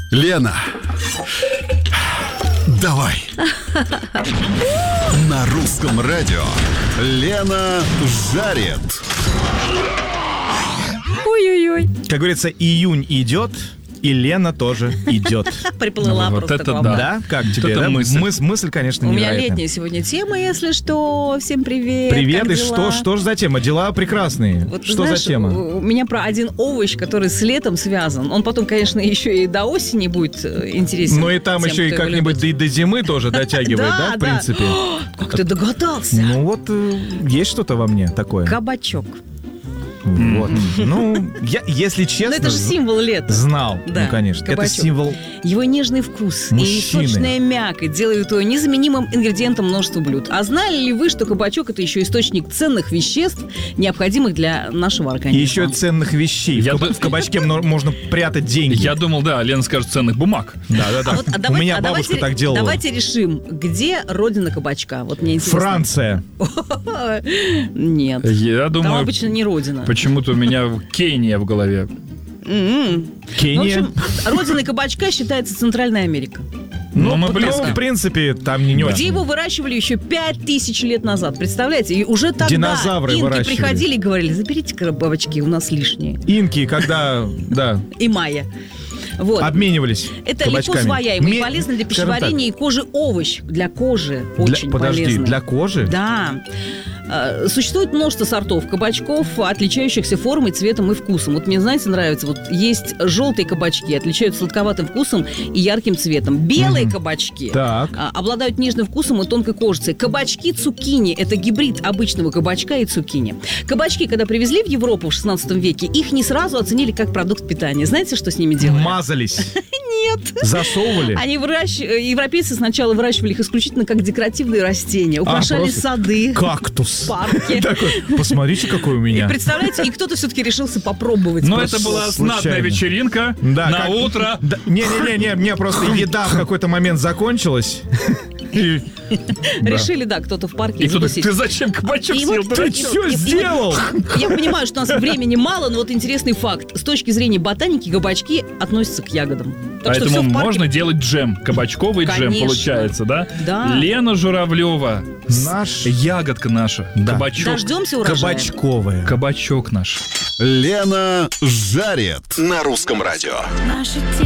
Лена, давай. На русском радио Лена жарит. Ой-ой-ой. Как говорится, июнь идет, и Лена тоже идет. Приплыла Вот просто это к вам. да. Да? Как тебе? это Да? мысль. Мысль, конечно, У меня невероятная. летняя сегодня тема, если что. Всем привет. Привет, как и дела? что ж за тема? Дела прекрасные. Вот, что знаешь, за тема? У меня про один овощ, который с летом связан. Он потом, конечно, еще и до осени будет интересен. Ну и там тем, еще и кто его как-нибудь любит. до зимы тоже дотягивает, да, в принципе? Как ты догадался? Ну вот, есть что-то во мне такое. Кабачок. Вот. Ну, я, если Ну честно, это же символ лета. знал. Да, Ну, конечно. кабачок. Это символ. Его нежный вкус и Мужчины. сочная мякоть делают его незаменимым ингредиентом множества блюд. А знали ли вы, что кабачок — это еще источник ценных веществ, необходимых для нашего И организма? еще ценных вещей. В кабачке можно прятать деньги. Я думал, да, Лена скажет ценных бумаг. Да. А вот, У меня бабушка так делала. Давайте решим, где родина кабачка? Вот мне интересно. Франция. Нет. Я Там думаю, обычно не родина. почему-то у меня Кения в голове. Ну, в Кения. общем, родиной кабачка считается Центральная Америка. Мы близко. в принципе, там не Где очень. его выращивали еще 5000 лет назад. Представляете? И уже тогда Динозавры инки выращивали. приходили и говорили: заберите кабачки, у нас лишние. Инки, когда, да, И майя. Вот. обменивались Это кабачками. легко усвояемый, Ме- полезный для скажем пищеварения и кожи овощ. Для кожи так, очень подожди, полезный. для кожи? Да. Существует множество сортов кабачков, отличающихся формой, цветом и вкусом. Вот мне, знаете, нравится, вот есть желтые кабачки, отличаются сладковатым вкусом и ярким цветом. Белые кабачки Так. обладают нежным вкусом и тонкой кожицей. Кабачки цукини – это гибрид обычного кабачка и цукини. Кабачки, когда привезли в Европу в 16 веке, их не сразу оценили как продукт питания. Знаете, что с ними делали? Мазались. Нет. Засовывали. Они европейцы сначала выращивали их исключительно как декоративные растения, украшали просто сады, Кактус. парки. Такой, посмотрите, какой у И меня. представляете, и кто-то все-таки решился попробовать. Но просто. это была случайно. знатная вечеринка Да, на как- утро. Да, не, мне просто еда в какой-то момент закончилась. И- Решили, да, кто-то в парке И кто-то, закусить. ты зачем кабачок И съел? вот- Ты И- что и- и- сделал? Я понимаю, что у нас времени мало, но вот интересный факт. С точки зрения ботаники кабачки относятся к ягодам. Так что Поэтому всё в парке. можно делать джем. Кабачковый джем Конечно. получается, да? Да. Лена Журавлева. Наш Ягодка наша. Да. Кабачок. Дождемся урожая. кабачковая. Кабачок наш. Лена жарит. На русском радио. Наша тема.